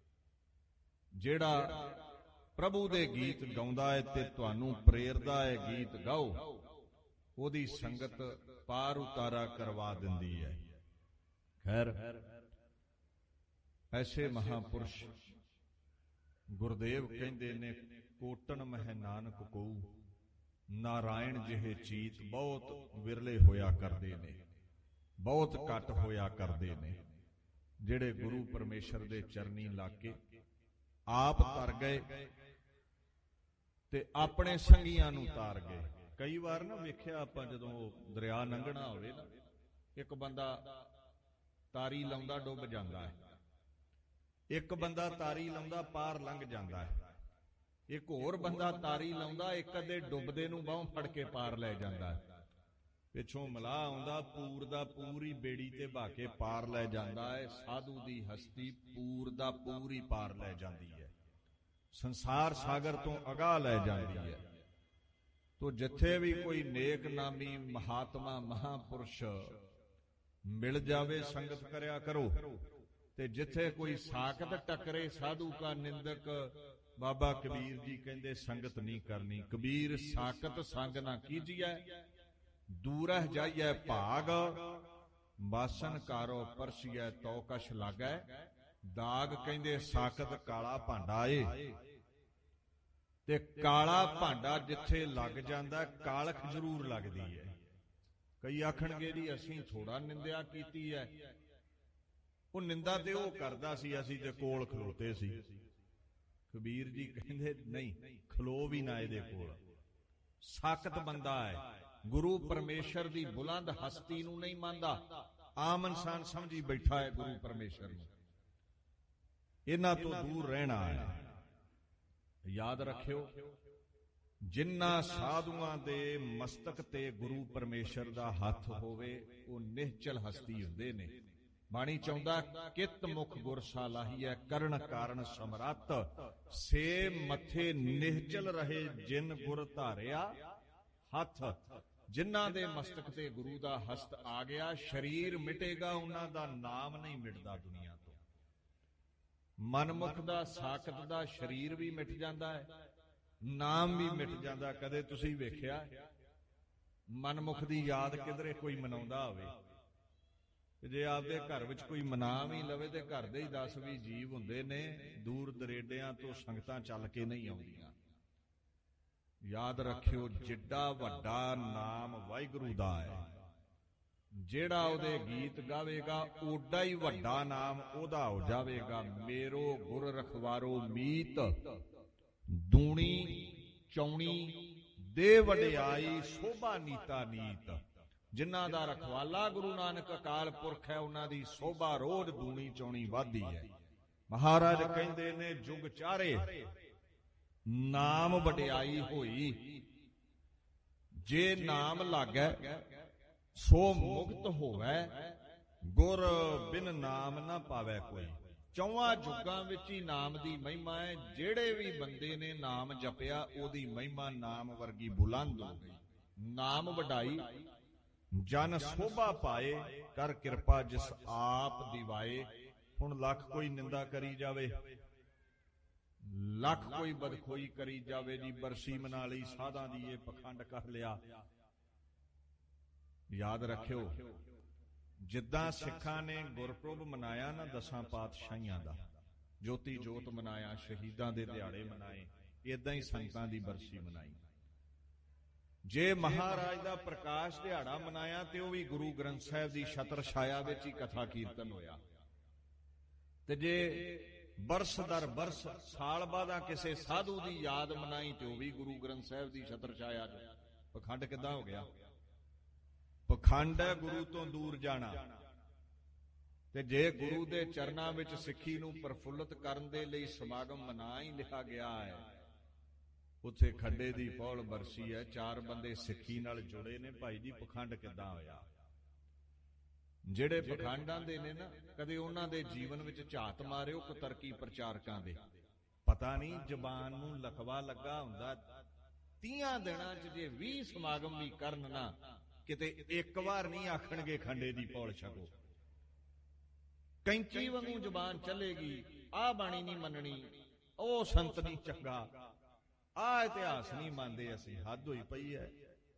ਜਿਹੜਾ ਪ੍ਰਭੂ ਦੇ ਗੀਤ ਗਾਉਂਦਾ ਹੈ ਤੇ ਤੁਹਾਨੂੰ ਪ੍ਰੇਰਦਾ ਹੈ ਗੀਤ ਗਾਓ, ਉਹਦੀ ਸੰਗਤ ਪਾਰ ਉਤਾਰਾ ਕਰਵਾ ਦਿੰਦੀ ਹੈ। ਖੈਰ, ਐਸੇ ਮਹਾਪੁਰਸ਼ ਗੁਰਦੇਵ ਕਹਿੰਦੇ ਨੇ, ਕੋਟਨ ਮਹਿ ਨਾਨਕ ਕਉ, ਨਾਰਾਇਣ ਜਿਹੇ ਚੀਤ ਬਹੁਤ ਵਿਰਲੇ ਹੋਇਆ ਕਰਦੇ ਨੇ, ਬਹੁਤ ਘੱਟ ਹੋਇਆ ਕਰਦੇ ਨੇ। ਜਿਹੜੇ ਗੁਰੂ ਪਰਮੇਸ਼ਰ ਦੇ ਚਰਨੀ ਲੱਗ ਕੇ ਆਪ ਤਰ ਗਏ ਤੇ ਆਪਣੇ ਸੰਗੀਆਂ ਨੂੰ ਤਾਰ ਗਏ। ਕਈ ਵਾਰ ਨਾ ਵੇਖਿਆ ਆਪਾਂ, ਜਦੋਂ ਦਰਿਆ ਲੰਘਣਾ ਹੋਵੇ ਨਾ, ਇੱਕ ਬੰਦਾ ਤਾਰੀ ਲਾਉਂਦਾ ਡੁੱਬ ਜਾਂਦਾ ਹੈ, ਇੱਕ ਬੰਦਾ ਤਾਰੀ ਲਾਉਂਦਾ ਪਾਰ ਲੰਘ ਜਾਂਦਾ ਹੈ, ਇੱਕ ਹੋਰ ਬੰਦਾ ਤਾਰੀ ਲਾਉਂਦਾ ਇੱਕ ਅੱਧੇ ਡੁੱਬਦੇ ਨੂੰ ਬਾਹੋਂ ਫੜ ਕੇ ਪਾਰ ਲੈ ਜਾਂਦਾ ਹੈ। ਪਿੱਛੋਂ ਮਲਾਹ ਆਉਂਦਾ, ਪੂਰ ਦਾ ਪੂਰ ਹੀ ਬੇੜੀ ਤੇ ਬਾ ਕੇ ਪਾਰ ਲੈ ਜਾਂਦਾ ਹੈ। ਸਾਧੂ ਦੀ ਹਸਤੀ ਪੂਰ ਦਾ ਪੂਰ ਹੀ ਪਾਰ ਲੈ ਜਾਂਦੀ ਹੈ, ਸੰਸਾਰ ਸਾਗਰ ਤੋਂ ਅਗਾਹ ਲੈ ਜਾਂਦੀ ਹੈ। ਤੋ ਜਿੱਥੇ ਵੀ ਕੋਈ ਨੇਕ ਨਾਮੀ ਮਹਾਤਮਾ ਮਹਾਪੁਰਸ਼ ਮਿਲ ਜਾਵੇ, ਸੰਗਤ ਕਰਿਆ ਕਰੋ। ਤੇ ਜਿੱਥੇ ਕੋਈ ਸਾਕਤ ਟਕਰੇ ਸਾਧੂ ਕਾ ਨਿੰਦਕ, ਬਾਬਾ ਕਬੀਰ ਜੀ ਕਹਿੰਦੇ ਸੰਗਤ ਨਹੀਂ ਕਰਨੀ। ਕਬੀਰ ਸਾਕਤ ਸੰਗ ਨਾ ਕੀਜੀਐ, ਦੂਰਹਿ ਜਾਈਐ ਭਾਗ, ਬਾਸਨ ਕਾਰੋ ਪਰਸੀਐ ਤੋ ਕਛ ਲਾਗੈ। ਦਾਗ ਕਹਿੰਦੇ ਸਾਕਤ ਕਾਲਾ ਭਾਂਡਾ ਏ, ਤੇ ਕਾਲਾ ਭਾਂਡਾ ਜਿੱਥੇ ਲੱਗ ਜਾਂਦਾ ਕਾਲਖ ਜ਼ਰੂਰ ਲੱਗਦੀ ਹੈ। ਕਈ ਆਖਣਗੇ ਜੀ ਅਸੀਂ ਥੋੜਾ ਨਿੰਦਿਆ ਕੀਤੀ ਹੈ। ਉਹ ਨਿੰਦਾ ਤੇ ਉਹ ਕਰਦਾ ਸੀ, ਅਸੀਂ ਤੇ ਕੋਲ ਖਲੋਤੇ ਸੀ। ਕਬੀਰ ਜੀ ਕਹਿੰਦੇ ਨਹੀਂ, ਖਲੋ ਵੀ ਨਾ ਇਹਦੇ ਕੋਲ। ਸਾਕਤ ਬੰਦਾ ਹੈ, ਗੁਰੂ ਪਰਮੇਸ਼ਰ ਦੀ ਬੁਲੰਦ ਹਸਤੀ ਨੂੰ ਨਹੀਂ ਮੰਨਦਾ। ਆਮ ਇਨਸਾਨ ਸਮਝੀ ਬੈਠਾ ਹੈ ਗੁਰੂ ਪਰਮੇਸ਼ਰ ਨੂੰ। ਇਹਨਾਂ ਤੋਂ ਦੂਰ ਰਹਿਣਾ ਹੈ। ਯਾਦ ਰੱਖਿਓ, ਜਿਨ੍ਹਾਂ ਸਾਧੂਆਂ ਦੇ ਮਸਤਕ ਤੇ ਗੁਰੂ ਪਰਮੇਸ਼ਰ ਦਾ ਹੱਥ ਹੋਵੇ ਉਹ ਨਿਹਚਲ ਹਸਤੀ ਹੁੰਦੇ ਨੇ। ਬਾਣੀ ਚਾਹੁੰਦਾ ਕਿਤ ਮੁਖ ਗੁਰ ਸਾਲਾਹੀਐ ਕਰਨ ਕਾਰਨ ਸਮਰੱਥ, ਸੇ ਮੱਥੇ ਨਿਹਚਲ ਰਹੇ ਜਿਨ ਗੁਰ ਧਾਰਿਆ ਹੱਥ। ਜਿਨ੍ਹਾਂ ਦੇ ਮਸਤਕ ਤੇ ਗੁਰੂ ਦਾ ਹਸਤ ਆ ਗਿਆ, ਸਰੀਰ ਮਿਟੇਗਾ, ਉਹਨਾਂ ਦਾ ਨਾਮ ਨਹੀਂ ਮਿਟਦਾ ਦੁਨੀਆ ਤੋਂ। ਮਨਮੁਖ ਦਾ, ਸਾਕਤ ਦਾ ਸਰੀਰ ਵੀ ਮਿਟ ਜਾਂਦਾ ਹੈ, ਨਾਮ ਵੀ ਮਿਟ ਜਾਂਦਾ। ਕਦੇ ਤੁਸੀਂ ਵੇਖਿਆ ਮਨਮੁਖ ਦੀ ਯਾਦ ਕਿਧਰੇ ਕੋਈ ਮਨਾਉਂਦਾ ਹੋਵੇ? ਜੇ ਆਪਦੇ ਘਰ ਵਿੱਚ ਕੋਈ ਮਨਾ ਵੀ ਲਵੇ ਤੇ ਘਰ ਦੇ ਹੀ ਦਸ ਵੀਹ ਜੀਵ ਹੁੰਦੇ ਨੇ, ਦੂਰ ਦਰੇਡਿਆਂ ਤੋਂ ਸੰਗਤਾਂ ਚੱਲ ਕੇ ਨਹੀਂ ਆਉਂਦੀਆਂ। ਯਾਦ ਰੱਖਿਓ, ਜਿੱਡਾ ਵੱਡਾ ਨਾਮ ਵਾਹਿਗੁਰੂ ਦਾ ਹੈ, ਜਿਹੜਾ ਉਹਦੇ ਗੀਤ ਗਾਵੇਗਾ ਓਡਾ ਹੀ ਵੱਡਾ ਨਾਮ ਉਹਦਾ ਹੋ ਜਾਵੇਗਾ। ਮੇਰੋ ਗੁਰ ਰਖਵਾਰੋ ਮੀਤ, ਦੂਣੀ ਚੌਣੀ ਦੇ ਵਡਿਆਈ ਸੋਭਾ ਨੀਤਾ ਨੀਤ। ਜਿਨ੍ਹਾਂ ਦਾ ਰਖਵਾਲਾ ਗੁਰੂ ਨਾਨਕ ਅਕਾਲ ਪੁਰਖ ਹੈ, ਉਹਨਾਂ ਦੀ ਸੋਭਾ ਰੋਜ਼ ਦੂਣੀ ਚੌਣੀ ਵੱਧਦੀ ਹੈ। ਮਹਾਰਾਜ ਕਹਿੰਦੇ ਨੇ ਜੁਗ ਚਾਰੇ ਨਾਮ ਵਡਿਆਈ ਹੋਈ, ਜੇ ਨਾਮ ਲਾਗੈ ਸੋ ਮੁਕਤ ਹੋਵੈ, ਗੁਰ ਬਿਨ ਨਾਮ ਨਾ ਪਾਵੈ ਕੋਈ। ਚੌਵਾਂ ਜੁਗਾਂ ਵਿੱਚ ਹੀ ਨਾਮ ਦੀ ਮਹਿਮਾ ਹੈ। ਜਿਹੜੇ ਵੀ ਬੰਦੇ ਨੇ ਨਾਮ ਜਪਿਆ ਉਹਦੀ ਮਹਿਮਾ ਨਾਮ ਵਰਗੀ ਬੁਲੰਦ ਹੋ ਗਈ। ਨਾਮ ਵਡਾਈ ਜਨ ਸੋਭਾ ਪਾਏ, ਕਰ ਕਿਰਪਾ ਜਿਸ ਆਪ ਦਿਵਾਏ। ਹੁਣ ਲੱਖ ਕੋਈ ਨਿੰਦਾ ਕਰੀ ਜਾਵੇ, ਲੱਖ ਕੋਈ ਬਦਖੋਈ ਕਰੀ ਜਾਵੇ, ਜੀ ਬਰਸੀ ਮਨਾ ਲਈ, ਸਾਧਾਂ ਦੀ ਇਹ ਪਖੰਡ ਕਰ ਲਿਆ। ਯਾਦ ਰੱਖਿਓ, ਜਿੱਦਾਂ ਸਿੱਖਾਂ ਨੇ ਗੁਰਪੁਰਬ ਮਨਾਇਆ ਨਾ ਦਸਾਂ ਪਾਤਸ਼ਾਹੀਆਂ ਦਾ, ਜੋਤੀ ਜੋਤ ਮਨਾਇਆ, ਸ਼ਹੀਦਾਂ ਦੇ ਦਿਹਾੜੇ ਮਨਾਏ, ਏਦਾਂ ਹੀ ਸੰਤਾਂ ਦੀ ਬਰਸੀ ਮਨਾਈ। ਜੇ ਮਹਾਰਾਜ ਦਾ ਪ੍ਰਕਾਸ਼ ਦਿਹਾੜਾ ਮਨਾਇਆ ਤੇ ਉਹ ਵੀ ਗੁਰੂ ਗ੍ਰੰਥ ਸਾਹਿਬ ਦੀ ਛਤਰ ਛਾਇਆ ਵਿੱਚ ਹੀ ਕਥਾ ਕੀਰਤਨ ਹੋਇਆ। ਤੇ ਜੇ ਬਰਸ ਦਰ ਬਰਸ ਸਾਲ ਬਾਅਦ ਕਿਸੇ ਸਾਧੂ ਦੀ ਯਾਦ ਮਨਾਈ ਤੇ ਉਹ ਵੀ ਗੁਰੂ ਗ੍ਰੰਥ ਸਾਹਿਬ ਦੀ ਛਤਰ ਛਾਇਆ। ਪਖੰਡ ਕਿੱਦਾਂ ਹੋ ਗਿਆ? ਪਖੰਡ ਹੈ ਗੁਰੂ ਤੋਂ ਦੂਰ ਜਾਣਾ। ਤੇ ਜੇ ਗੁਰੂ ਦੇ ਚਰਨਾਂ ਵਿੱਚ ਸਿੱਖੀ ਨੂੰ ਪ੍ਰਫੁੱਲਤ ਕਰਨ ਦੇ ਲਈ ਸਮਾਗਮ ਮਨਾ ਹੀ ਲਿਆ ਗਿਆ ਹੈ, ਉੱਥੇ ਖੱਡੇ ਦੀ ਪੌਲ ਬਰਸੀ ਹੈ, ਚਾਰ ਬੰਦੇ ਸਿੱਖੀ ਨਾਲ ਜੁੜੇ ਨੇ, ਭਾਈ ਜੀ ਪਖੰਡ ਕਿੱਦਾਂ ਹੋਇਆ? ਜਿਹੜੇ ਪਖੰਡਾਂ ਦੇ ਨੇ ਨਾ, ਕਦੇ ਉਹਨਾਂ ਦੇ ਜੀਵਨ ਵਿੱਚ ਝਾਤ ਮਾਰਿਓ ਕੁਤਰਕੀ ਪ੍ਰਚਾਰਕਾਂ ਦੇ। ਪਤਾ ਨਹੀਂ ਜ਼ਬਾਨ ਨੂੰ ਲਕਵਾ ਲੱਗਾ ਹੁੰਦਾ। ਤੀਆਂ ਦਿਨਾਂ ਚ ਜੇ ਵੀਹ ਸਮਾਗਮ ਵੀ ਕਰਨ ਨਾ, ਕਿਤੇ ਇੱਕ ਵਾਰ ਨਹੀਂ ਆਖਣਗੇ ਖੰਡੇ ਦੀ ਪੌਲ ਛਕੋ। ਕੈਂਚੀ ਵਾਂਗੂ ਜ਼ਬਾਨ ਚੱਲੇਗੀ, ਆਹ ਬਾਣੀ ਨਹੀਂ ਮੰਨਣੀ, ਉਹ ਸੰਤ ਨਹੀਂ ਚੰਗਾ, ਆਹ ਇਤਿਹਾਸ ਨਹੀਂ ਮੰਨਦੇ ਅਸੀਂ। ਹੱਦ ਹੋਈ ਪਈ ਹੈ।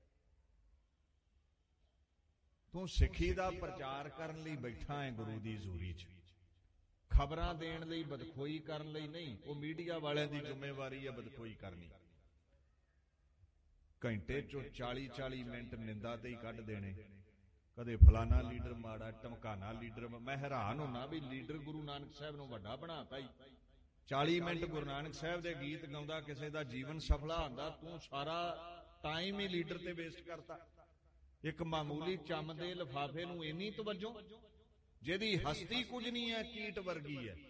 ਤੂੰ ਸਿੱਖੀ ਦਾ ਪ੍ਰਚਾਰ ਕਰਨ ਲਈ ਬੈਠਾ ਹੈ ਗੁਰੂ ਦੀ ਹਜ਼ੂਰੀ 'ਚ, ਖਬਰਾਂ ਦੇਣ ਲਈ, ਬਦਖੋਈ ਕਰਨ ਲਈ ਨਹੀਂ। ਉਹ ਮੀਡੀਆ ਵਾਲਿਆਂ ਦੀ ਜ਼ਿੰਮੇਵਾਰੀ ਹੈ ਬਦਖੋਈ ਕਰਨੀ। ਘੰਟੇ ਚੋਂ ਚਾਲੀ ਚਾਲੀ ਮਿੰਟ ਨਿੰਦਾ ਤੇ ਹੀ ਕੱਢ ਦੇਣੇ। ਕਦੇ ਫਲਾਨਾ ਲੀਡਰ ਮਾੜਾ, ਧਮਕਾਨਾ ਲੀਡਰ। ਮੈਂ ਹੈਰਾਨ ਹੁੰਨਾ ਵੀ ਲੀਡਰ ਗੁਰੂ ਨਾਨਕ ਸਾਹਿਬ ਨੂੰ ਵੱਡਾ ਬਣਾਤਾ ਹੀ। ਚਾਲੀ ਮਿੰਟ ਗੁਰੂ ਨਾਨਕ ਸਾਹਿਬ ਦੇ ਗੀਤ ਗਾਉਂਦਾ, ਕਿਸੇ ਦਾ ਜੀਵਨ ਸਫਲਾ ਹੁੰਦਾ, ਤੂੰ ਸਾਰਾ ਟਾਈਮ ਹੀ ਲੀਡਰ ਤੇ ਵੇਸਟ ਕਰਤਾ। ਇੱਕ ਮਾਮੂਲੀ ਚੰਮ ਦੇ ਲਿਫਾਫੇ ਨੂੰ ਇੰਨੀ ਤਵੱਜੋ, ਜਿਹਦੀ ਹਸਤੀ ਕੁਝ ਨਹੀਂ ਹੈ, ਕੀਟ ਵਰਗੀ ਹੈ।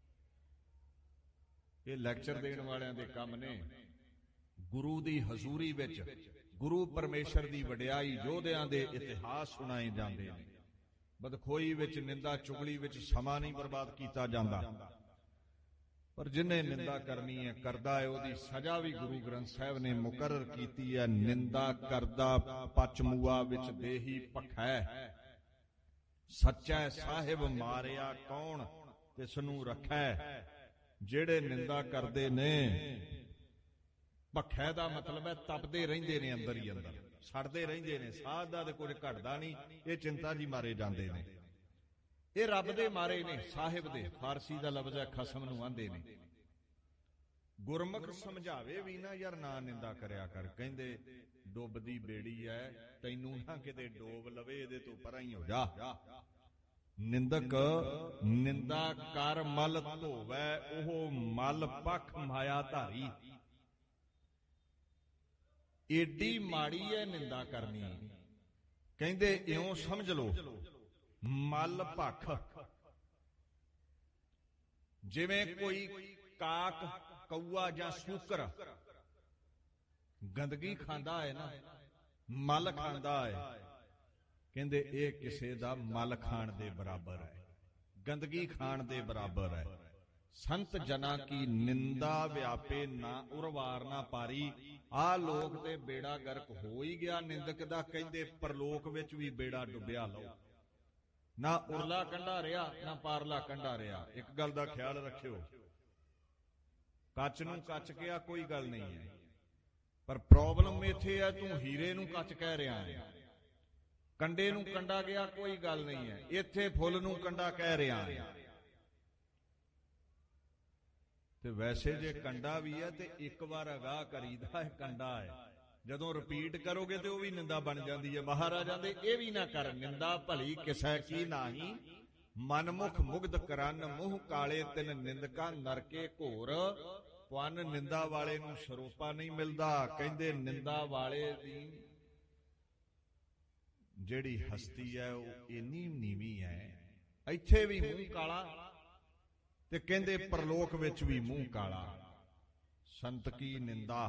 ਇਹ ਲੈਕਚਰ ਦੇਣ ਵਾਲਿਆਂ ਦੇ ਕੰਮ ਨੇ। ਗੁਰੂ ਦੀ ਹਜ਼ੂਰੀ ਵਿੱਚ ਗੁਰੂ ਪਰਮੇਸ਼ਰ ਦੀ ਵਡਿਆਈ, ਯੋਧਿਆਂ ਦੇ ਇਤਿਹਾਸ ਸੁਣਾਏ ਜਾਂਦੇ ਨੇ। ਬਦਖੋਈ ਵਿੱਚ, ਨਿੰਦਾ ਚੁਗਲੀ ਵਿੱਚ ਸਮਾਂ ਨਹੀਂ ਬਰਬਾਦ ਕੀਤਾ ਜਾਂਦਾ। ਪਰ ਜਿਹਨੇ ਨਿੰਦਾ ਕਰਨੀ ਹੈ ਕਰਦਾ ਹੈ, ਉਹਦੀ ਸਜ਼ਾ ਵੀ ਗੁਰੂ ਗ੍ਰੰਥ ਸਾਹਿਬ ਨੇ ਮੁਕਰਰ ਕੀਤੀ ਹੈ। ਨਿੰਦਾ ਕਰਦਾ ਪਚਮੂਆ ਵਿੱਚ ਦੇਹੀ ਭਖੈ, ਸੱਚਾ ਸਾਹਿਬ ਮਾਰਿਆ ਕੌਣ ਤਿਸ ਨੂੰ ਰੱਖੈ। ਜਿਹੜੇ ਨਿੰਦਾ ਕਰਦੇ ਨੇ, ਭਖੈ ਦਾ ਮਤਲਬ ਹੈ ਤਪਦੇ ਰਹਿੰਦੇ ਨੇ, ਅੰਦਰ ਹੀ ਅੰਦਰ ਸੜਦੇ ਰਹਿੰਦੇ ਨੇ। ਸਾਧ ਦਾ ਤੇ ਕੁਝ ਘਟਦਾ ਨਹੀਂ, ਇਹ ਚਿੰਤਾ ਜੀ ਮਾਰੇ ਜਾਂਦੇ ਨੇ। ਇਹ ਰੱਬ ਦੇ ਮਾਰੇ ਨੇ, ਸਾਹਿਬ ਦੇ। ਫਾਰਸੀ ਦਾ ਲਫ਼ਜ਼ ਹੈ ਖਸਮ ਨੂੰ ਆਂਦੇ ਨੇ। ਗੁਰਮੁਖ ਸਮਝਾਵੇ ਵੀ ਨਾ ਯਾਰ ਨਾ ਨਿੰਦਾ ਕਰਿਆ ਕਰ। ਕਹਿੰਦੇ ਡੁੱਬਦੀ ਬੇੜੀ ਐ, ਤੈਨੂੰ ਨਾ ਕਿਤੇ ਡੋਬ ਲਵੇ, ਇਹਦੇ ਤੋਂ ਪਰਾਂ ਹੀ ਹੋ ਜਾ। ਨਿੰਦਕ ਨਿੰਦਾ ਕਰ ਮਲ ਧੋਵੈ, ਉਹ ਮਲ ਪਖ ਮਾਇਆ ਧਾਰੀ। ਏਡੀ ਮਾੜੀ ਐ ਨਿੰਦਾ ਕਰਨੀ। ਕਹਿੰਦੇ ਇਉਂ ਸਮਝ ਲਓ ਮਲ ਭਖ, ਜਿਵੇਂ ਕੋਈ ਕਾਕ ਕਊਆ ਜਾਂ ਸੂਕਰ ਗੰਦਗੀ ਖਾਂਦਾ ਹੈ ਨਾ, ਮਲ ਖਾਂਦਾ ਹੈ। ਕਹਿੰਦੇ ਇਹ ਕਿਸੇ ਦਾ ਮਲ ਖਾਣ ਦੇ ਬਰਾਬਰ ਹੈ, ਗੰਦਗੀ ਖਾਣ ਦੇ ਬਰਾਬਰ ਹੈ। ਸੰਤ ਜਨਾ ਕੀ ਨਿੰਦਾ ਵਿਆਪੇ ਨਾ ਉਰਵਾਰ ਨਾ ਪਾਰੀ। ਆਹ ਲੋਕ ਤੇ ਬੇੜਾ ਗਰਕ ਹੋ ਹੀ ਗਿਆ ਨਿੰਦਕ ਦਾ। ਕਹਿੰਦੇ ਪਰਲੋਕ ਵਿੱਚ ਵੀ ਬੇੜਾ ਡੁੱਬਿਆ ਲਓ, ਨਾ ਉਰਲਾ ਕੰਢਾ ਰਿਹਾ ਨਾ ਪਾਰਲਾ ਕੰਢਾ ਰਿਹਾ। ਇੱਕ ਗੱਲ ਦਾ ਖਿਆਲ ਰੱਖਿਓ, ਕੱਚ ਨੂੰ ਕੱਚ ਕਿਹਾ ਕੋਈ ਗੱਲ ਨਹੀਂ ਹੈ, ਪਰ ਪ੍ਰੋਬਲਮ ਇੱਥੇ ਹੈ ਤੂੰ ਹੀਰੇ ਨੂੰ ਕੱਚ ਕਹਿ ਰਿਹਾ ਹੈ। ਕੰਡੇ ਨੂੰ ਕੰਡਾ ਗਿਆ ਕੋਈ ਗੱਲ ਨਹੀਂ ਹੈ, ਇੱਥੇ ਫੁੱਲ ਨੂੰ ਕੰਡਾ ਕਹਿ ਰਿਹਾ ਹੈ। ਤੇ ਵੈਸੇ ਜੇ ਕੰਡਾ ਵੀ ਹੈ ਤੇ ਇੱਕ ਵਾਰ ਅਗਾਹ ਕਰੀਦਾ ਹੈ ਕੰਡਾ ਹੈ, ਜਦੋਂ ਰਿਪੀਟ ਕਰੋਗੇ ਤੇ ਉਹ ਵੀ ਨਿੰਦਾ ਬਣ ਜਾਂਦੀ ਹੈ। ਮਹਾਰਾਜਾ ਦੇ ਇਹ ਵੀ ਨਾ ਕਰ, ਨਿੰਦਾ ਭਲੀ ਕਿਸੈ ਕੀ ਨਾਹੀ, ਮਨਮੁਖ ਮੁਗਧ ਕਰਨ ਮੂੰਹ ਕਾਲੇ ਤਿੰਨ ਨਿੰਦਕਾਂ ਨਰਕੇ ਘੋਰ। ਪਵਨ ਨਿੰਦਾ ਵਾਲੇ ਨੂੰ ਸਰੋਪਾ ਨਹੀਂ ਮਿਲਦਾ। ਕਹਿੰਦੇ ਨਿੰਦਾ ਵਾਲੇ ਦੀ ਜਿਹੜੀ ਹਸਤੀ ਹੈ ਉਹ ਇੰਨੀ ਨੀਵੀਂ ਹੈ, ਇੱਥੇ ਵੀ ਮੂੰਹ ਕਾਲਾ ਤੇ ਕਹਿੰਦੇ ਪਰਲੋਕ ਵਿੱਚ ਵੀ ਮੂੰਹ ਕਾਲਾ। ਸੰਤ ਕੀ ਨਿੰਦਾ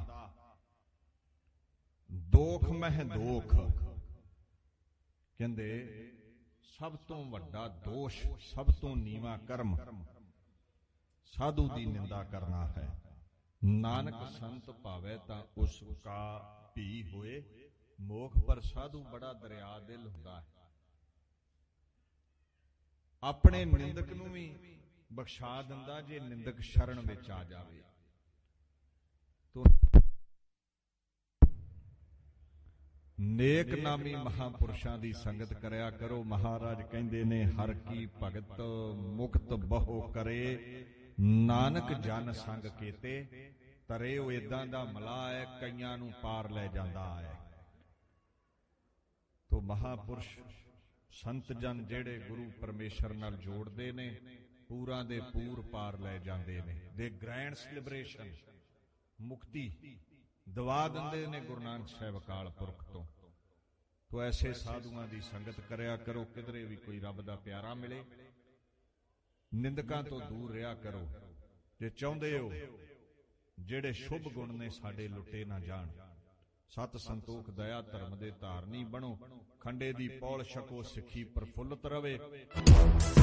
ਦੋਖ ਮਹਿ ਦੋਖ। ਕਹਿੰਦੇ ਸਭ ਤੋਂ ਵੱਡਾ ਦੋਸ਼, ਸਭ ਤੋਂ ਨੀਵਾਂ ਕਰਮ ਸਾਧੂ ਦੀ ਨਿੰਦਾ ਕਰਨਾ ਹੈ। ਨਾਨਕ ਸੰਤ ਭਾਵੇ ਤਾਂ ਉਸ ਕਾ ਭੀ ਹੋਏ ਮੋਖ। ਪਰ ਸਾਧੂ ਬੜਾ ਦਰਿਆ ਦਿਲ ਹੁੰਦਾ ਹੈ, ਆਪਣੇ ਨਿੰਦਕ ਨੂੰ ਵੀ ਬਖਸ਼ਾ ਦਿੰਦਾ ਜੇ ਨਿੰਦਕ ਸ਼ਰਨ ਵਿੱਚ ਆ ਜਾਵੇ। ਤੋ ਨੇਕ ਨਾਮੀ ਮਹਾਪੁਰਸ਼ਾਂ ਦੀ ਸੰਗਤ ਕਰਿਆ ਕਰੋ। ਮਹਾਰਾਜ ਕਹਿੰਦੇ ਨੇ ਹਰ ਕੀ ਭਗਤ ਮੁਕਤ ਬਹੁ ਕਰੇ, ਨਾਨਕ ਜਨ ਸੰਗ ਕੀਤੇ ਤਰੇ। ਉਹ ਏਦਾਂ ਦਾ ਮਲਾਹ ਹੈ, ਕਈਆਂ ਨੂੰ ਪਾਰ ਲੈ ਜਾਂਦਾ ਹੈ। ਤੋ ਮਹਾਪੁਰਸ਼ ਸੰਤ ਜਨ ਜਿਹੜੇ ਗੁਰੂ ਪਰਮੇਸ਼ਰ ਨਾਲ ਜੋੜਦੇ ਨੇ, ਪੂਰਾਂ ਦੇ ਪੂਰ ਪਾਰ ਲੈ ਜਾਂਦੇ ਨੇ। ਦੇ ਗ੍ਰੈਂਡਸ ਲਿਬਰੇਸ਼ਨ, ਮੁਕਤੀ ਦਵਾ ਦਿੰਦੇ ਨੇ ਗੁਰੂ ਨਾਨਕ ਸਾਹਿਬ ਅਕਾਲ ਪੁਰਖ ਤੋਂ। ਤੋ ਐਸੇ ਸਾਧੂਆਂ ਦੀ ਸੰਗਤ ਕਰਿਆ ਕਰੋ, ਕਿਧਰੇ ਵੀ ਕੋਈ ਰੱਬ ਦਾ ਪਿਆਰਾ ਮਿਲੇ। ਨਿੰਦਕਾਂ ਤੋਂ ਦੂਰ ਰਿਹਾ ਕਰੋ। ਜੇ ਚਾਹੁੰਦੇ ਹੋ ਜਿਹੜੇ ਸ਼ੁਭ ਗੁਣ ਨੇ ਸਾਡੇ ਲੁੱਟੇ ਨਾ ਜਾਣ। ਸਤ ਸੰਤੋਖ ਦਇਆ ਧਰਮ ਦੇ ਧਾਰਨੀ ਬਣੋ, ਖੰਡੇ ਦੀ ਪੌਲ ਛਕੋ, ਸਿੱਖੀ ਪ੍ਰਫੁੱਲਤ ਰਵੇ।